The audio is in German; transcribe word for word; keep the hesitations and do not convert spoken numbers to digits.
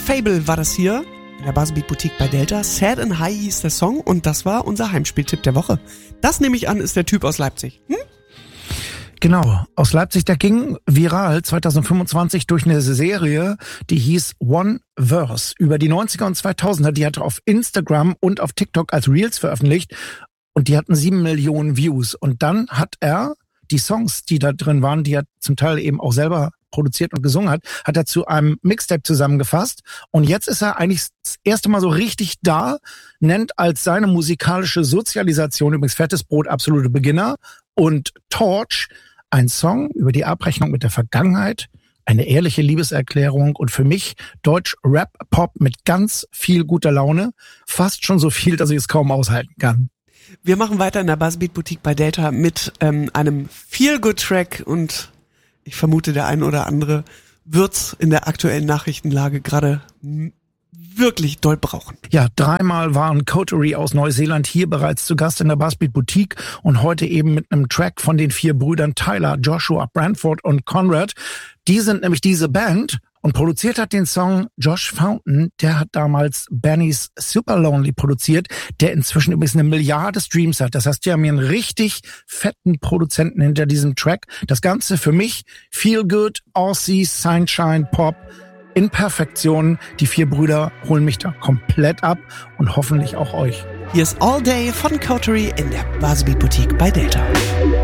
Fable war das hier in der Buzzbeat Boutique bei Delta. Sad and High hieß der Song und das war unser Heimspieltipp der Woche. Das nehme ich an, ist der Typ aus Leipzig. Hm? Genau, aus Leipzig, der ging viral zwanzig fünfundzwanzig durch eine Serie, die hieß One Verse. Über die neunziger und zweitausender, die hat er auf Instagram und auf TikTok als Reels veröffentlicht und die hatten sieben Millionen Views. Und dann hat er die Songs, die da drin waren, die er zum Teil eben auch selber produziert und gesungen hat, hat er zu einem Mixtape zusammengefasst. Und jetzt ist er eigentlich das erste Mal so richtig da, nennt als seine musikalische Sozialisation übrigens Fettes Brot absolute Beginner und Torch ein Song über die Abrechnung mit der Vergangenheit, eine ehrliche Liebeserklärung und für mich Deutsch-Rap-Pop mit ganz viel guter Laune. Fast schon so viel, dass ich es kaum aushalten kann. Wir machen weiter in der Buzzbeat Boutique bei Delta mit ähm, einem Feel-Good-Track und ich vermute, der ein oder andere wird's in der aktuellen Nachrichtenlage gerade m- wirklich doll brauchen. Ja, dreimal waren Coterie aus Neuseeland hier bereits zu Gast in der Buzzbeat Boutique und heute eben mit einem Track von den vier Brüdern Tyler, Joshua, Brantford und Conrad. Die sind nämlich diese Band und produziert hat den Song Josh Fountain. Der hat damals Benny's Super Lonely produziert, der inzwischen übrigens eine Milliarde Streams hat. Das heißt, die haben hier einen richtig fetten Produzenten hinter diesem Track. Das Ganze für mich Feel Good, Aussie, Sunshine, Pop in Perfektion. Die vier Brüder holen mich da komplett ab und hoffentlich auch euch. Hier ist All Day von Coterie in der Buzzbeat Boutique bei Delta.